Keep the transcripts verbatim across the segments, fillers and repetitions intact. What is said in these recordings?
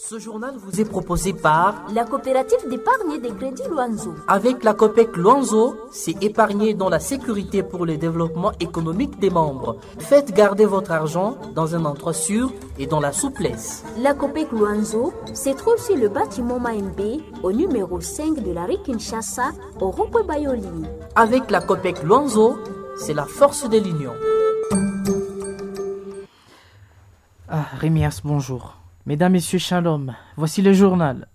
Ce journal vous est proposé par la coopérative d'épargne et de crédit Luanzo. Avec la COPEC Luanzo, c'est épargner dans la sécurité pour le développement économique des membres. Faites garder votre argent dans un endroit sûr et dans la souplesse. La COPEC Luanzo se trouve sur le bâtiment Maembe au numéro cinq de la rue Kinshasa au rond-point Bayoli. Avec la COPEC Luanzo, c'est la force de l'union. Ah, Rémias, bonjour. Mesdames, Messieurs, shalom. Voici le journal.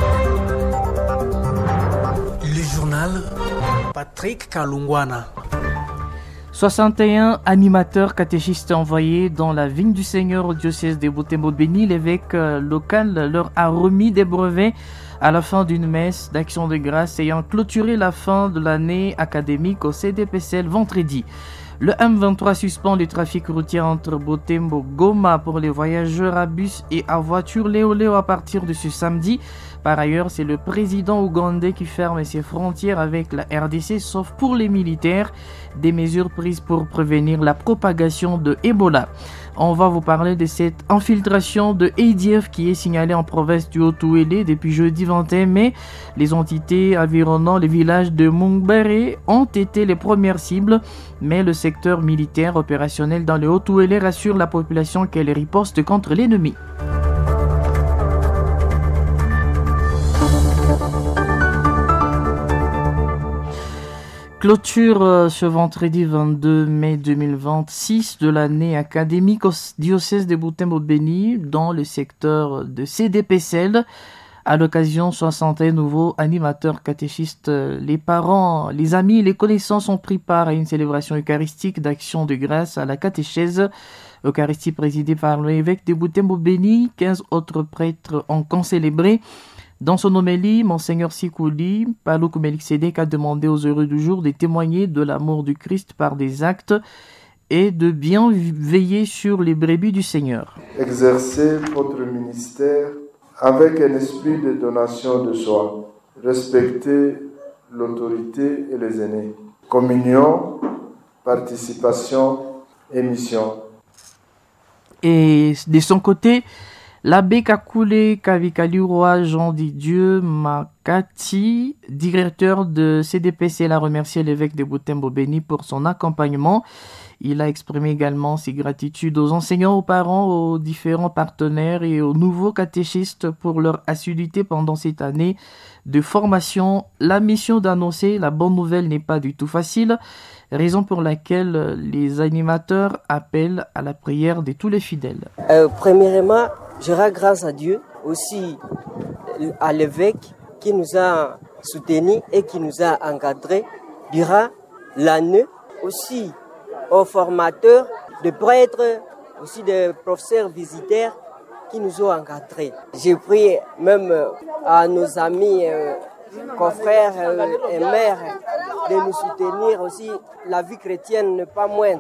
Le journal Patrick Kalungwana. soixante et un animateurs catéchistes envoyés dans la vigne du Seigneur au diocèse de Butembo-Beni. L'évêque local leur a remis des brevets à la fin d'une messe d'action de grâce ayant clôturé la fin de l'année académique au C D P C L vendredi. Le M vingt-trois suspend le trafic routier entre Butembo-Goma pour les voyageurs à bus et à voiture Léo-Léo à partir de ce samedi. Par ailleurs, c'est le président ougandais qui ferme ses frontières avec la R D C, sauf pour les militaires, des mesures prises pour prévenir la propagation de Ebola. On va vous parler de cette infiltration de A D F qui est signalée en province du Haut-Ouélé depuis jeudi vingt et un mai. Les entités environnant le village de Mungbere ont été les premières cibles, mais le secteur militaire opérationnel dans le Haut-Ouélé rassure la population qu'elle riposte contre l'ennemi. Clôture euh, ce vendredi vingt-deux mai deux mille vingt-six de l'année académique au diocèse de Butembo-Beni dans le secteur de C D P C L. À l'occasion, soixante et un nouveaux animateurs catéchistes, les parents, les amis, les connaissances ont pris part à une célébration eucharistique d'action de grâce à la catéchèse. Eucharistie présidée par l'évêque de Butembo-Beni, quinze autres prêtres ont concélébré. Dans son homélie, Monseigneur Sikouli, Palouk Melchizedek a demandé aux heureux du jour de témoigner de l'amour du Christ par des actes et de bien veiller sur les brebis du Seigneur. Exercez votre ministère avec un esprit de donation de soi. Respectez l'autorité et les aînés. Communion, participation et mission. Et de son côté, l'abbé Kakule Kavikaliroa Jean Didieu Makati, directeur de C D P C L, a remercié l'évêque de Butembo-Beni pour son accompagnement. Il a exprimé également ses gratitudes aux enseignants, aux parents, aux différents partenaires et aux nouveaux catéchistes pour leur assiduité pendant cette année de formation. La mission d'annoncer la bonne nouvelle n'est pas du tout facile, raison pour laquelle les animateurs appellent à la prière de tous les fidèles. Euh, premièrement, je rends grâce à Dieu, aussi à l'évêque qui nous a soutenus et qui nous a encadrés durant l'année, aussi aux formateurs, de prêtres, aussi des professeurs visiteurs qui nous ont encadrés. J'ai pris même à nos amis, euh, confrères euh, et mères de nous soutenir aussi. La vie chrétienne n'est pas moindre.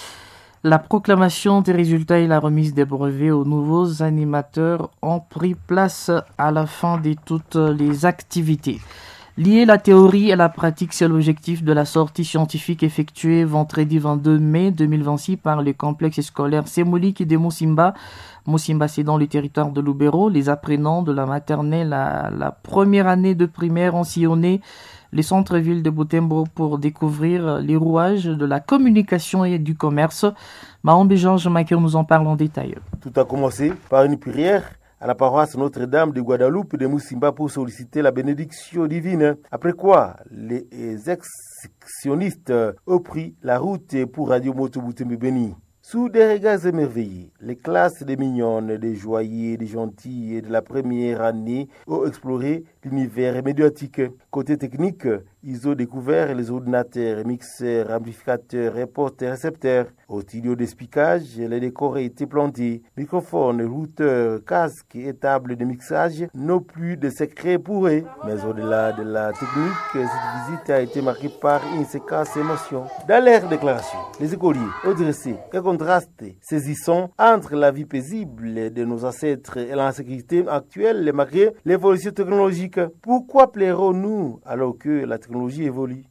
La proclamation des résultats et la remise des brevets aux nouveaux animateurs ont pris place à la fin de toutes les activités. Lier la théorie et la pratique, c'est l'objectif de la sortie scientifique effectuée vendredi vingt-deux mai deux mille vingt-six par le complexe scolaire Semoliki de Musimba. Musimba, c'est dans le territoire de Lubero. Les apprenants de la maternelle à la première année de primaire ont sillonné les centres-villes de Butembo pour découvrir les rouages de la communication et du commerce. Mahombe Georges Maker nous en parle en détail. Tout a commencé par une prière à la paroisse Notre-Dame de Guadeloupe de Musimba pour solliciter la bénédiction divine. Après quoi, les excursionnistes ont pris la route pour Radio Moto Butembo-Beni. Sous des regards émerveillés, les classes des mignonnes, des joyeux, des gentils et de la première année ont exploré l'univers médiatique. Côté technique, ils ont découvert les ordinateurs, mixeurs, amplificateurs, reporters, récepteurs. Au studio d'expliquage, les décors ont été plantés. Microphones, routeurs, casques et tables de mixage n'ont plus de secret pour eux. Mais au-delà de la technique, cette visite a été marquée par une séquence émotion. Dans leur déclaration, les écoliers ont dressé un contraste saisissant entre la vie paisible de nos ancêtres et l'insécurité actuelle malgré l'évolution technologique. Pourquoi plairons-nous alors que la technologie évolue?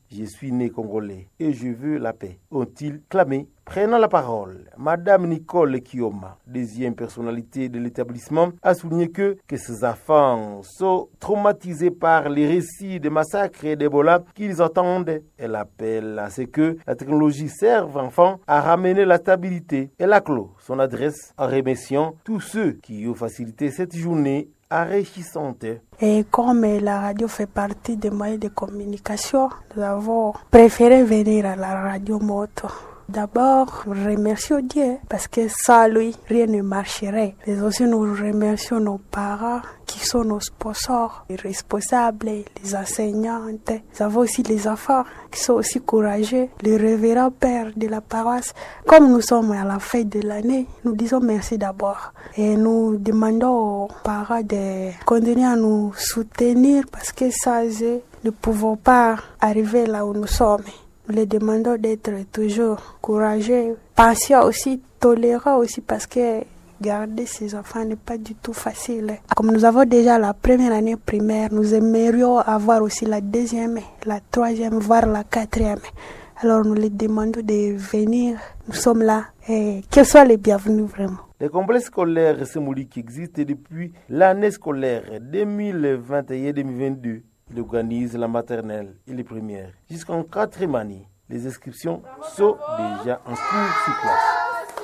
Je suis né congolais et je veux la paix, ont-ils clamé. Prenant la parole, Madame Nicole Kioma, deuxième personnalité de l'établissement, a souligné que, que ces enfants sont traumatisés par les récits de massacres et d'Ebola qu'ils entendent. Elle appelle à ce que la technologie serve enfants à ramener la stabilité. Elle a clos son adresse en remerciant tous ceux qui ont facilité cette journée enrichissante. Et comme la radio fait partie des moyens de communication, nous avons préféré venir à la radio moto. D'abord, nous remercions Dieu parce que sans lui, rien ne marcherait. Mais aussi, nous remercions nos parents qui sont nos sponsors, les responsables, les enseignantes. Nous avons aussi les enfants qui sont aussi courageux, les révérends pères de la paroisse. Comme nous sommes à la fin de l'année, nous disons merci d'abord. Et nous demandons aux parents de continuer à nous soutenir parce que sans eux, nous ne pouvons pas arriver là où nous sommes. Nous les demandons d'être toujours courageux, patients aussi, tolérants aussi, parce que garder ces enfants n'est pas du tout facile. Comme nous avons déjà la première année primaire, nous aimerions avoir aussi la deuxième, la troisième, voire la quatrième. Alors nous les demandons de venir, nous sommes là, et qu'ils soient les bienvenus vraiment. Les complexes scolaires Semouli qui existent depuis l'année scolaire deux mille vingt et un deux mille vingt-deux. Il organise la maternelle et les premières. Jusqu'en quatrième année, les inscriptions sont déjà en cours sur place.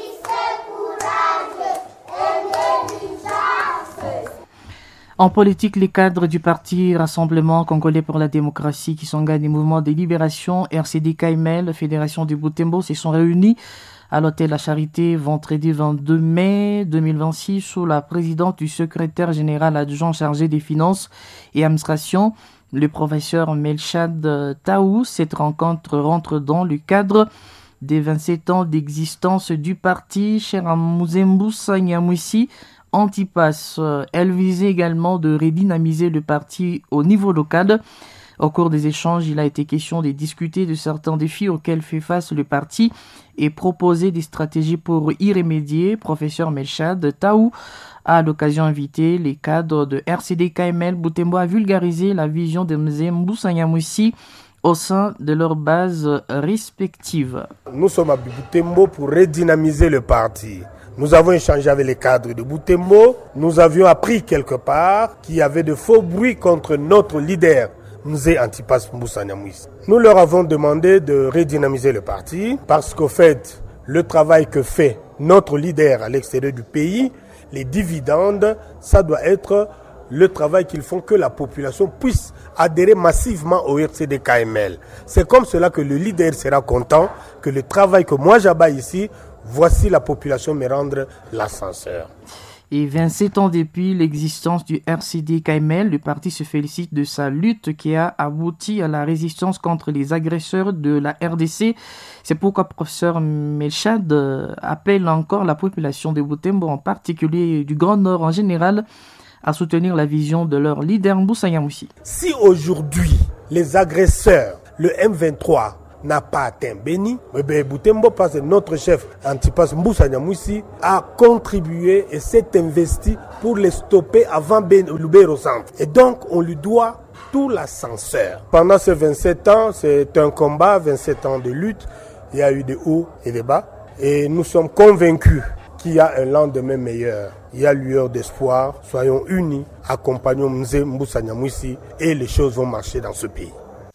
En politique, les cadres du parti Rassemblement Congolais pour la démocratie qui s'engagent des mouvements de libération, R C D K M L, Fédération du Butembo, se sont réunis à l'hôtel La Charité vendredi vingt-deux mai deux mille vingt-six sous la présidence du secrétaire général adjoint chargé des finances et administration, le professeur Melchad Taou. Cette rencontre rentre dans le cadre des vingt-sept ans d'existence du parti Cheramuzembousa Nyamwisi Antipas. Elle visait également de redynamiser le parti au niveau local. Au cours des échanges, il a été question de discuter de certains défis auxquels fait face le parti et proposer des stratégies pour y remédier. Professeur Melchad Taou a à l'occasion invité les cadres de R C D K M L Butembo à vulgariser la vision de Mzembousa Nyamwisi au sein de leurs bases respectives. Nous sommes à Butembo pour redynamiser le parti. Nous avons échangé avec les cadres de Butembo. Nous avions appris quelque part qu'il y avait de faux bruits contre notre leader, Mzé Antipas Mbusa Nyamwisi. Nous leur avons demandé de redynamiser le parti parce qu'au fait, le travail que fait notre leader à l'extérieur du pays, les dividendes, ça doit être le travail qu'ils font que la population puisse adhérer massivement au R C D K M L. C'est comme cela que le leader sera content que le travail que moi j'abat ici, voici la population me rendre l'ascenseur. Et vingt-sept ans depuis l'existence du R C D K M L, le parti se félicite de sa lutte qui a abouti à la résistance contre les agresseurs de la R D C. C'est pourquoi professeur Melchad appelle encore la population de Butembo, en particulier du Grand Nord en général, à soutenir la vision de leur leader Mbusa Nyamwisi. Si aujourd'hui les agresseurs, le M vingt-trois, n'a pas atteint Beni, mais Butembo, parce que notre chef Antipas Mbusa Nyamwisi a contribué et s'est investi pour les stopper avant Lubero Centre. Et donc, on lui doit tout l'ascenseur. Pendant ces vingt-sept ans, c'est un combat, vingt-sept ans de lutte. Il y a eu des hauts et des bas. Et nous sommes convaincus qu'il y a un lendemain meilleur. Il y a lueur d'espoir. Soyons unis, accompagnons Mzé Mbusa Nyamwisi et les choses vont marcher dans ce pays.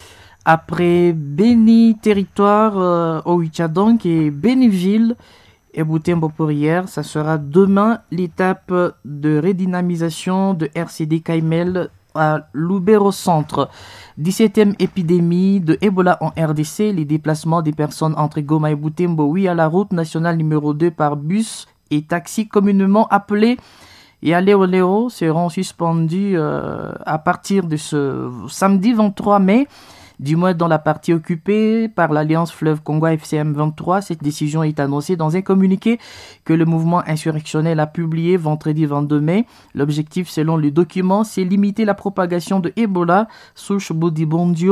Après Beni Territoire, euh, Oicha donc et Beniville et Butembo pour hier, ça sera demain l'étape de redynamisation de R C D K M L à Lubero Centre. dix-septième épidémie de Ebola en R D C, les déplacements des personnes entre Goma et Butembo, oui, à la route nationale numéro deux par bus et taxi communément appelés et à Léo Léo seront suspendus euh, à partir de ce samedi vingt-trois mai. Du moins dans la partie occupée par l'Alliance Fleuve Congo F C M vingt-trois. Cette décision est annoncée dans un communiqué que le mouvement insurrectionnel a publié vendredi vingt-deux mai. L'objectif, selon le document, c'est limiter la propagation de Ebola, souche Bodibondio,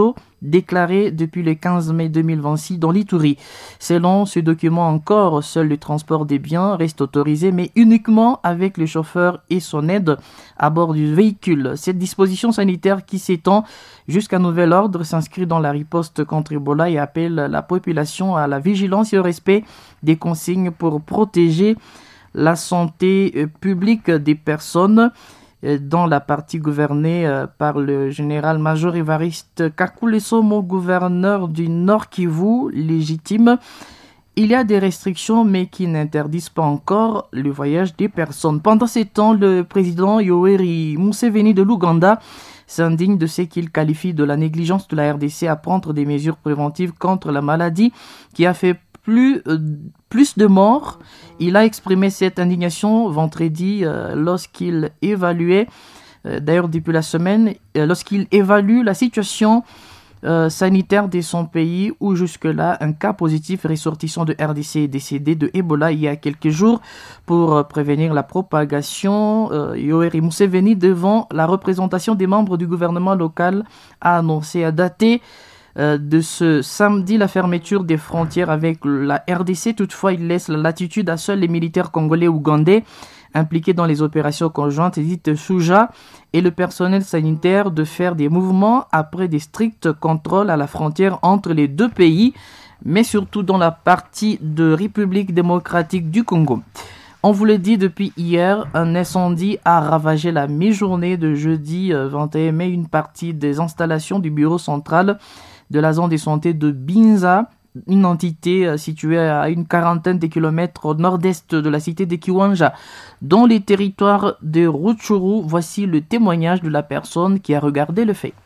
déclaré depuis le quinze mai deux mille vingt-six dans l'Ituri. Selon ce document encore, seul le transport des biens reste autorisé, mais uniquement avec le chauffeur et son aide à bord du véhicule. Cette disposition sanitaire qui s'étend jusqu'à nouvel ordre s'inscrit dans la riposte contre Ebola et appelle la population à la vigilance et au respect des consignes pour protéger la santé publique des personnes. Dans la partie gouvernée par le général-major Évariste Kakule-Somo, gouverneur du Nord Kivu, légitime, il y a des restrictions mais qui n'interdisent pas encore le voyage des personnes. Pendant ces temps, le président Yoweri Museveni de l'Ouganda s'indigne de ce qu'il qualifie de la négligence de la R D C à prendre des mesures préventives contre la maladie qui a fait plus, euh, plus de morts. Il a exprimé cette indignation vendredi euh, lorsqu'il évaluait, euh, d'ailleurs depuis la semaine, euh, lorsqu'il évalue la situation euh, sanitaire de son pays où jusque-là un cas positif ressortissant de R D C est décédé de Ebola il y a quelques jours. Pour euh, prévenir la propagation, euh, Yoweri Museveni devant la représentation des membres du gouvernement local a annoncé à dater Euh, de ce samedi la fermeture des frontières avec la R D C. Toutefois, il laisse la latitude à seuls les militaires congolais ou ougandais impliqués dans les opérations conjointes dites Souja et le personnel sanitaire de faire des mouvements après des stricts contrôles à la frontière entre les deux pays, mais surtout dans la partie de République démocratique du Congo. On vous le dit depuis hier, un incendie a ravagé la mi-journée de jeudi vingt et un mai une partie des installations du bureau central de la zone de santé de Binza, une entité située à une quarantaine de kilomètres au nord-est de la cité de Kiwanja, dans les territoires de Rutshuru. Voici le témoignage de la personne qui a regardé le fait.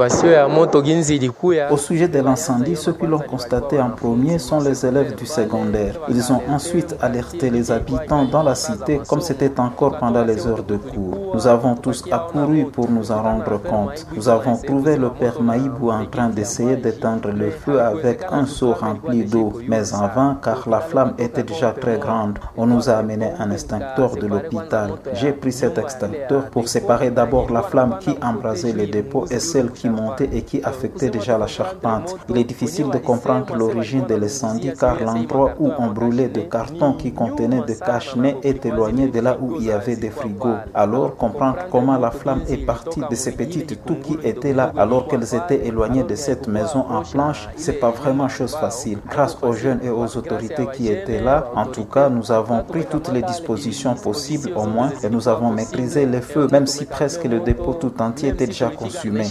Au sujet de l'incendie, ceux qui l'ont constaté en premier sont les élèves du secondaire. Ils ont ensuite alerté les habitants dans la cité comme c'était encore pendant les heures de cours. Nous avons tous accouru pour nous en rendre compte. Nous avons trouvé le père Maïbou en train d'essayer d'éteindre le feu avec un seau rempli d'eau, mais en vain car la flamme était déjà très grande. On nous a amené un extincteur de l'hôpital. J'ai pris cet extincteur pour séparer d'abord la flamme qui embrasait les dépôts et celle qui montait et qui affectait déjà la charpente. Il est difficile de comprendre l'origine de l'incendie car l'endroit où on brûlait des cartons qui contenaient des cache-nez est éloigné de là où il y avait des frigos. Alors, comprendre comment la flamme est partie de ces petites toues qui étaient là alors qu'elles étaient éloignées de cette maison en planche, c'est pas vraiment chose facile. Grâce aux jeunes et aux autorités qui étaient là, en tout cas, nous avons pris toutes les dispositions possibles au moins et nous avons maîtrisé les feux, même si presque le dépôt tout entier était déjà consumé.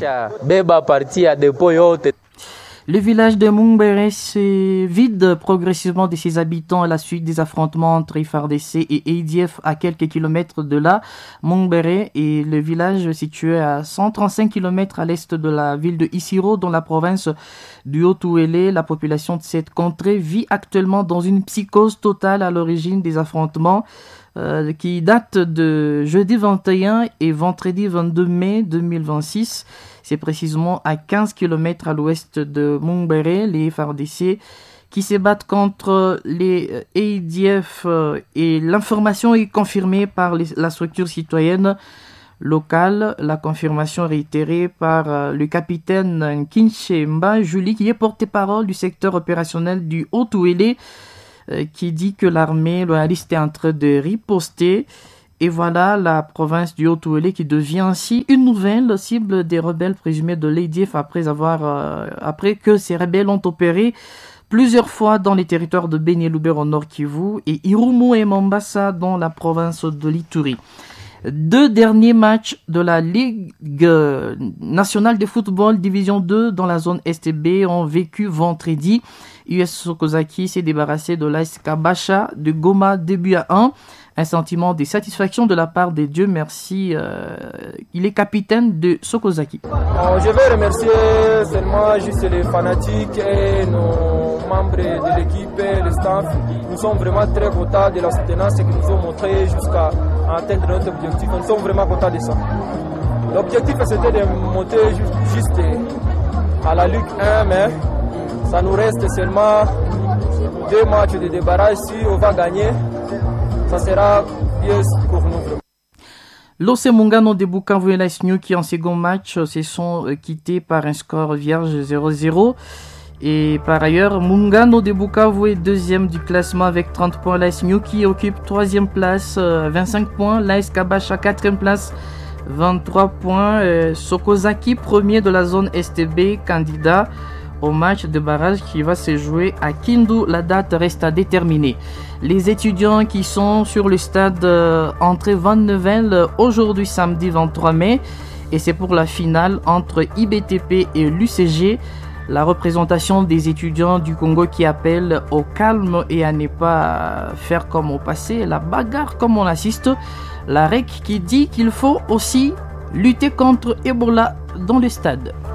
Le village de Mungbere se vide progressivement de ses habitants à la suite des affrontements entre F A R D C et A D F à quelques kilomètres de là. Mungbere est le village situé à cent trente-cinq kilomètres à l'est de la ville de Isiro, dans la province du Haut-Uélé. La population de cette contrée vit actuellement dans une psychose totale à l'origine des affrontements euh, qui datent de jeudi vingt et un et vendredi vingt-deux mai deux mille vingt-six. C'est précisément à quinze kilomètres à l'ouest de Mungbere, les F A R D C qui se battent contre les A D F et l'information est confirmée par les, la structure citoyenne locale. La confirmation réitérée par le capitaine Kinshemba Julie, qui est porte-parole du secteur opérationnel du Haut-Uélé, qui dit que l'armée loyaliste est en train de riposter. Et voilà la province du Haut-Uélé qui devient ainsi une nouvelle cible des rebelles présumés de l'A D F après avoir, euh, après que ces rebelles ont opéré plusieurs fois dans les territoires de Beni et Lubero au Nord Kivu et Irumu et Mombasa dans la province de l'Ituri. Deux derniers matchs de la Ligue nationale de football division deux dans la zone S T B ont vécu vendredi. U S Sokozaki s'est débarrassé de l'A S Kabasha de Goma deux buts à un. Un sentiment de satisfaction de la part des dieux. Merci. Euh, il est capitaine de Sokozaki. Euh, je vais remercier seulement juste les fanatiques et nos membres de l'équipe et le staff. Nous sommes vraiment très contents de la soutenance qu'ils nous ont montré jusqu'à atteindre notre objectif. Nous sommes vraiment contents de ça. L'objectif c'était de monter juste à la Ligue un, mais ça nous reste seulement deux matchs de débarras. Si on va gagner, ça sera bien pour nous. L'O C Mungano de Bukavu et l'A S New qui en second match se sont quittés par un score vierge zéro zéro. Et par ailleurs, Mungano de Bukavu est deuxième du classement avec trente points. L'A S New qui occupe troisième place, vingt-cinq points. L'A S Kabasha quatrième place, vingt-trois points. Euh, Sokozaki premier de la zone S T B, candidat au match de barrage qui va se jouer à Kindu. La date reste à déterminer. Les étudiants qui sont sur le stade euh, entrée Van Nevel aujourd'hui samedi vingt-trois mai, et c'est pour la finale entre I B T P et l'U C G. La représentation des étudiants du Congo qui appelle au calme et à ne pas faire comme au passé, la bagarre comme on assiste. La R E C qui dit qu'il faut aussi lutter contre Ebola dans le stade.